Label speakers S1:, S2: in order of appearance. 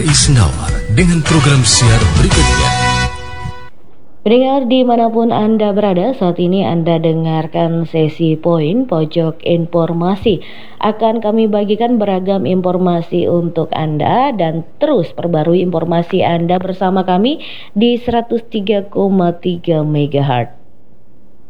S1: Isnawar dengan program siar berikutnya.
S2: Pendengar dimanapun Anda berada, saat ini Anda dengarkan sesi poin pojok informasi. Akan kami bagikan beragam informasi untuk Anda dan terus perbarui informasi Anda bersama kami di 103,3 MHz.